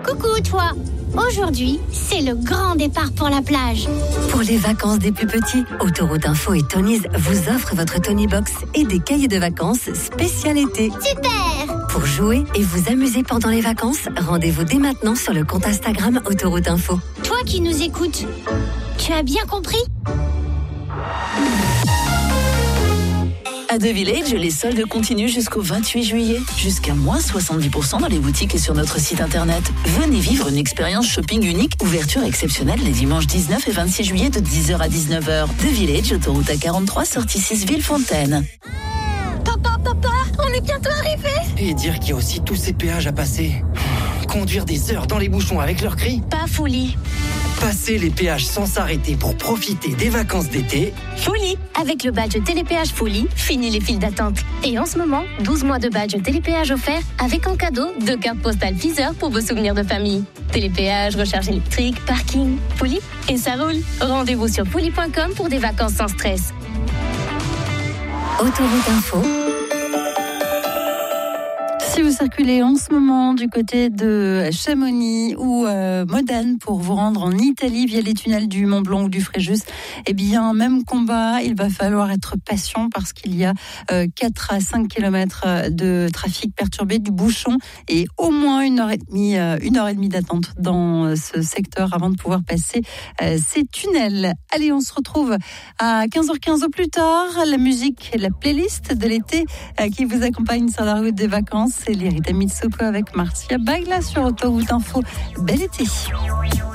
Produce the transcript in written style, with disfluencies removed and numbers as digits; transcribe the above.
Coucou toi. Aujourd'hui, c'est le grand départ pour la plage. Pour les vacances des plus petits, Autoroute Info et Tonies vous offrent votre Tony Box et des cahiers de vacances spécial été. Super! Pour jouer et vous amuser pendant les vacances, rendez-vous dès maintenant sur le compte Instagram Autoroute Info. Toi qui nous écoutes, tu as bien compris? À The Village, les soldes continuent jusqu'au 28 juillet. Jusqu'à moins 70% dans les boutiques et sur notre site internet. Venez vivre une expérience shopping unique. Ouverture exceptionnelle les dimanches 19 et 26 juillet de 10h à 19h. The Village, autoroute A43, sortie 6 Villefontaine. Papa, on est bientôt arrivé. Et dire qu'il y a aussi tous ces péages à passer. Conduire des heures dans les bouchons avec leurs cris. Pas folie. Passer les péages sans s'arrêter pour profiter des vacances d'été. Folie. Avec le badge Télépéage Folie, fini les files d'attente. Et en ce moment, 12 mois de badge Télépéage offert avec en cadeau 2 cartes postales Deezer pour vos souvenirs de famille. Télépéage, recharge électrique, parking, Folie et ça roule. Rendez-vous sur folie.com pour des vacances sans stress. Autoroute Info. Si vous circulez en ce moment du côté de Chamonix ou Modane pour vous rendre en Italie via les tunnels du Mont Blanc ou du Fréjus, eh bien, même combat, il va falloir être patient parce qu'il y a 4 à 5 km de trafic perturbé, du bouchon et au moins une heure et demie d'attente dans ce secteur avant de pouvoir passer ces tunnels. Allez, on se retrouve à 15h15 au plus tard. La musique et la playlist de l'été qui vous accompagne sur la route des vacances. C'est Lirita Mitsoko avec Marcia Bagla sur Autoroute Info. Bel été.